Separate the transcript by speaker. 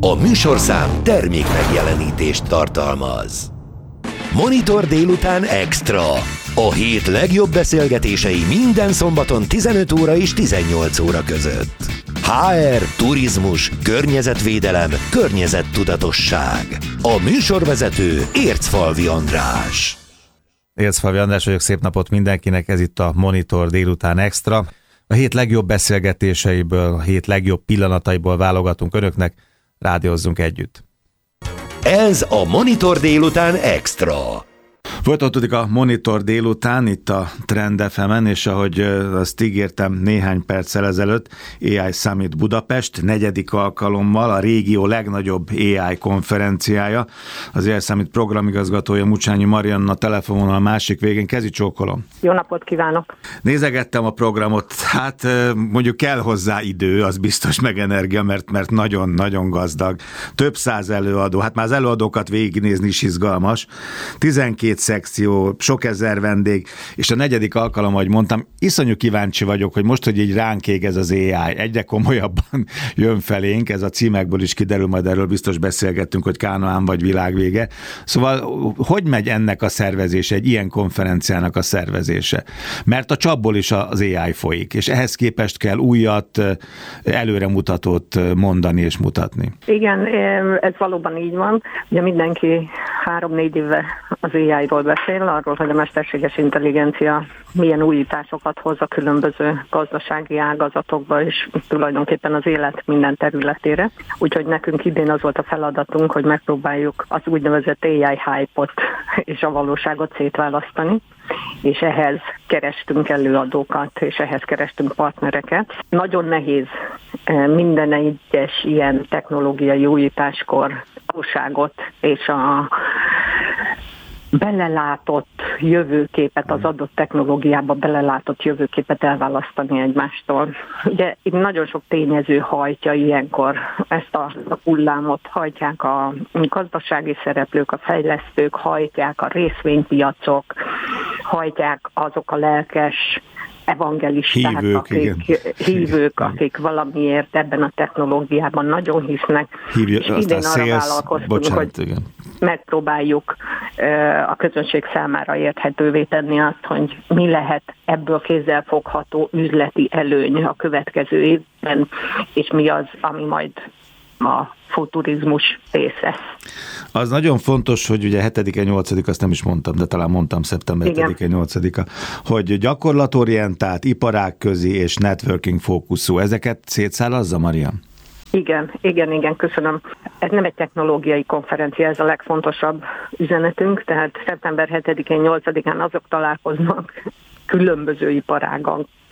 Speaker 1: A műsorszám termék megjelenítést tartalmaz. Monitor délután extra. A hét legjobb beszélgetései minden szombaton 15 óra és 18 óra között. HR, turizmus, környezetvédelem, környezettudatosság. A műsorvezető Ércfalvi András.
Speaker 2: Ércfalvi András vagyok, szép napot mindenkinek, ez itt a Monitor délután extra. A hét legjobb beszélgetéseiből, a hét legjobb pillanataiból válogatunk önöknek, rádiózzunk együtt.
Speaker 1: Ez a Monitor délután extra.
Speaker 2: Folytatódik a Monitor délután itt a Trend FM-en, és ahogy azt ígértem néhány perccel ezelőtt, AI Summit Budapest 4. alkalommal, a régió legnagyobb AI konferenciája. Az AI Summit programigazgatója Mucsányi Marianna telefonvonal a másik végén. Kezi csókolom.
Speaker 3: Jó napot kívánok!
Speaker 2: Nézegettem a programot, hát mondjuk kell hozzá idő, az biztos, meg energia, mert nagyon-nagyon gazdag. Több száz előadó, hát már az előadókat végignézni is izgalmas. 12 szekció, sok ezer vendég, és a 4. alkalom, ahogy mondtam, iszonyú kíváncsi vagyok, hogy most, hogy így ránk ég ez az AI, egyre komolyabban jön felénk, ez a címekből is kiderül, majd erről biztos beszélgettünk, hogy Kánaán vagy világvége. Szóval, hogy megy ennek a szervezése, egy ilyen konferenciának a szervezése? Mert a csapból is az AI folyik, és ehhez képest kell újat, előremutatót mondani és mutatni.
Speaker 3: Igen, ez valóban így van. Ugye mindenki 3-4 éve az AI-ról beszél, arról, hogy a mesterséges intelligencia milyen újításokat hoz a különböző gazdasági ágazatokba, és tulajdonképpen az élet minden területére. Úgyhogy nekünk idén az volt a feladatunk, hogy megpróbáljuk az úgynevezett AI hype-ot és a valóságot szétválasztani, és ehhez kerestünk előadókat, és ehhez kerestünk partnereket. Nagyon nehéz minden egyes ilyen technológiai újításkor valóságot és a belelátott jövőképet, az adott technológiába belelátott jövőképet elválasztani egymástól. Ugye itt nagyon sok tényező hajtja ilyenkor ezt a hullámot, hajtják a gazdasági szereplők, a fejlesztők, hajtják a részvénypiacok, hajtják azok a lelkes evangelisták, hívők, akik valamiért ebben a technológiában nagyon hisznek. És idén arra vállalkoztunk, hogy megpróbáljuk a közönség számára érthetővé tenni azt, hogy mi lehet ebből kézzelfogható üzleti előny a következő évben, és mi az, ami majd a futurizmus része.
Speaker 2: Az nagyon fontos, hogy ugye 7-8, azt nem is mondtam, de talán mondtam szeptember 7-8, hogy gyakorlatorientált, iparágközi és networking fókuszú. Ezeket szétszálazza, Marian?
Speaker 3: Igen, köszönöm. Ez nem egy technológiai konferencia, ez a legfontosabb üzenetünk, tehát szeptember 7-8-án azok találkoznak különböző iparágak